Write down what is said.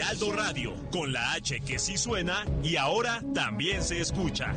Heraldo Radio, con la H que sí suena y ahora también se escucha.